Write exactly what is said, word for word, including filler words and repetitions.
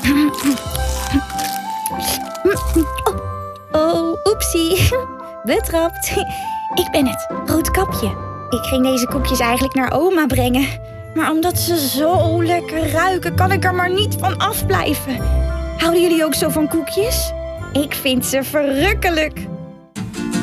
Oh, oh oepsie. Betrapt. Ik ben het, Roodkapje. Ik ging deze koekjes eigenlijk naar oma brengen. Maar omdat ze zo lekker ruiken, kan ik er maar niet van afblijven. Houden jullie ook zo van koekjes? Ik vind ze verrukkelijk.